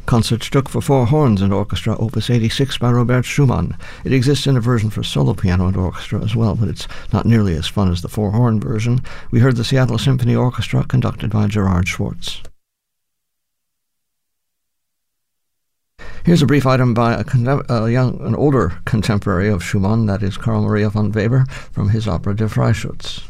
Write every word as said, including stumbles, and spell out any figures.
Concertstück for four horns and orchestra, opus eighty-six by Robert Schumann. It exists in a version for solo piano and orchestra as well, but it's not nearly as fun as the four-horn version. We heard the Seattle Symphony Orchestra conducted by Gerard Schwartz. Here's a brief item by a, a young, an older contemporary of Schumann, that is Carl Maria von Weber, from his opera Der Freischütz.